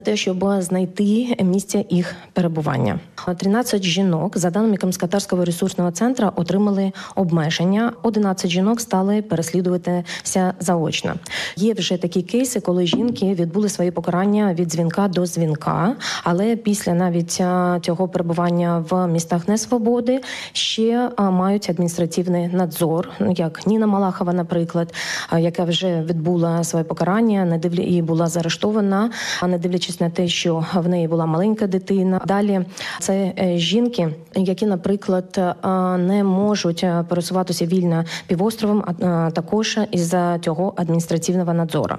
те, щоб знайти місце їх перебування. 13 жінок, за даними Кримськотатарського ресурсного центру, отримали обмеження. 11 жінок стали переслідуватися заочно. Є вже такі кейси, коли жінки відбули свої покарання від дзвінка до дзвінка, але після навіть цього перебування в містах несвободи ще мають адміністративний надзор, як Ніна Малахова, наприклад, яка вже відбула своє покарання, і була заарештована, не дивлячись на те, що в неї була маленька дитина. Далі це жінки, які, наприклад, не можуть пересуватися вільно півостровом, а також із-за цього адміністративного надзору.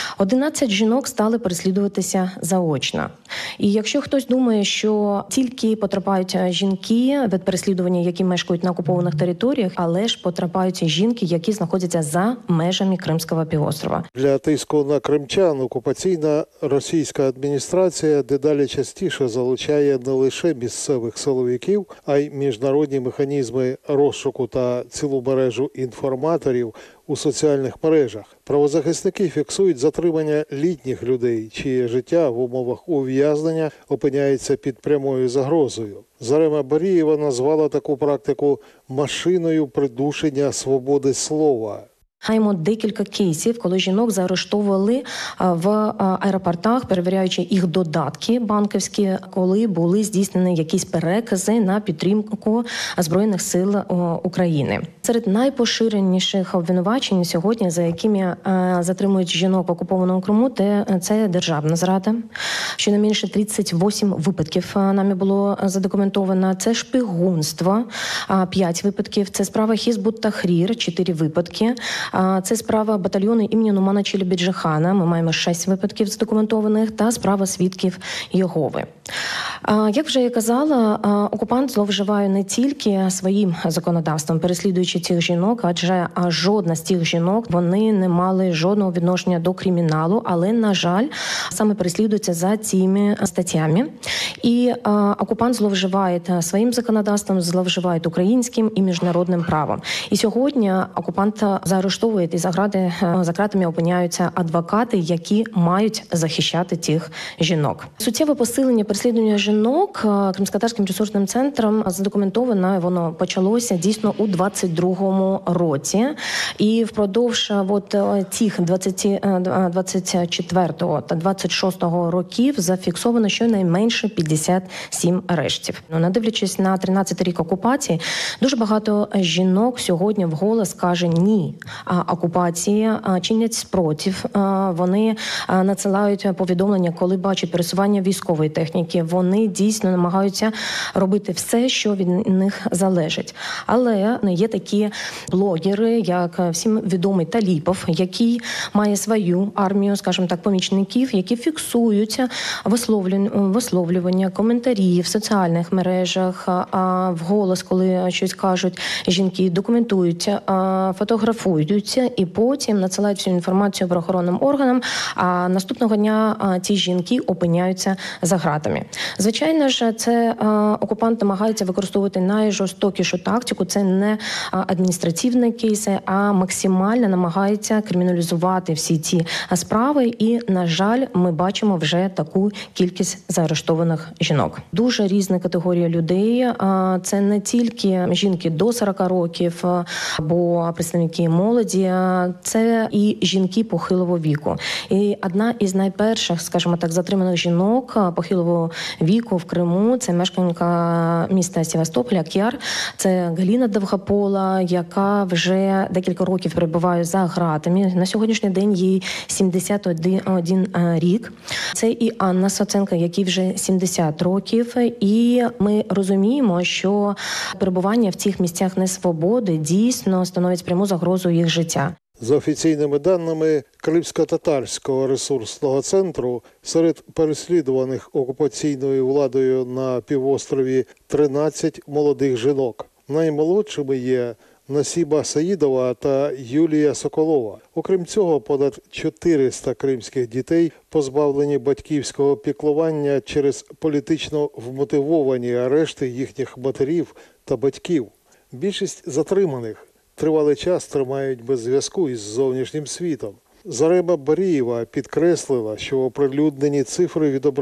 11 жінок стали переслідуватися заочно. І якщо хтось думає, що тільки потрапляють жінки від переслідування, які мешкають на окупованих територіях, але ж потрапляють і жінки, які знаходяться за межами Кримського півострова. Для тиску на кримчан окупаційна російська адміністрація дедалі частіше залучає не лише місцевих силовиків, а й міжнародні механізми розшуку та цілу мережу інформаторів у соціальних мережах. Правозахисники фіксують затримання літніх людей, чиє життя в умовах ув'язнення опиняється під прямою загрозою. Зарема Барієва назвала таку практику «машиною придушення свободи слова». Маємо декілька кейсів, коли жінок заарештовували в аеропортах, перевіряючи їх додатки банківські, коли були здійснені якісь перекази на підтримку Збройних сил України. Серед найпоширеніших обвинувачень сьогодні, за якими затримують жінок в окупованому Криму, це державна зрада. Щонайменше 38 випадків нами було задокументовано. Це шпигунство, 5 випадків. Це справа Хізбут Тахрір, 4 випадки. Це справа батальйону імені Нумана Челебіджихана, ми маємо 6 випадків задокументованих, та справа свідків Єгови. Як вже я казала, окупант зловживає не тільки своїм законодавством, переслідуючи цих жінок, адже жодна з цих жінок, вони не мали жодного відношення до криміналу, але, на жаль, саме переслідуються за цими статтями. І окупант зловживає своїм законодавством, зловживає українським і міжнародним правом. І сьогодні окупант заарештовує, і за ґратами опиняються адвокати, які мають захищати цих жінок. Суттєве посилення переслідування жінок Кримськотатарським ресурсним центром задокументовано, воно почалося дійсно у 22-му році. І впродовж тих 24-го та 26-го років зафіксовано щонайменше 57 арештів. Не дивлячись на 13-й рік окупації, дуже багато жінок сьогодні вголос каже «ні» окупації, чинять спротив, вони надсилають повідомлення, коли бачать пересування військової техніки, вони дійсно намагаються робити все, що від них залежить. Але є такі блогери, як всім відомий Таліпов, який має свою армію, скажімо так, помічників, які фіксують висловлювання, коментарі в соціальних мережах, вголос, коли щось кажуть жінки, документують, фотографуються і потім надсилають всю інформацію правоохоронним органам, а наступного дня ці жінки опиняються за ґратами. Звичайно ж, це окупант намагається використовувати найжорстокішу тактику. Це не адміністративні кейси, а максимально намагається криміналізувати всі ці справи. І, на жаль, ми бачимо вже таку кількість заарештованих жінок. Дуже різна категорія людей. Це не тільки жінки до 40 років або представники молоді, це і жінки похилого віку. І одна із найперших, скажімо так, затриманих жінок похилого віку в Криму, це мешканка міста Севастополя, Кяр. Це Галина Довгопола, яка вже декілька років перебуває за ґратами. На сьогоднішній день їй 71 рік. Це і Анна Соценко, якій вже 70 років. І ми розуміємо, що перебування в цих місцях несвободи дійсно становить пряму загрозу їх життя. За офіційними даними Кримськотатарського ресурсного центру, серед переслідуваних окупаційною владою на півострові 13 молодих жінок. Наймолодшими є Насіба Саїдова та Юлія Соколова. Окрім цього, понад 400 кримських дітей позбавлені батьківського піклування через політично вмотивовані арешти їхніх матерів та батьків. Більшість затриманих тривалий час тримають без зв'язку із зовнішнім світом. Зарема Барієва підкреслила, що оприлюднені цифри відображають